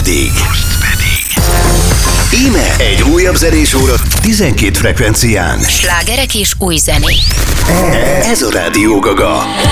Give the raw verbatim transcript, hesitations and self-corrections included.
pedig... Íme egy újabb zenésóra tizenkét frekvencián. Slágerek és új zenék. Ez a Rádió Gaga.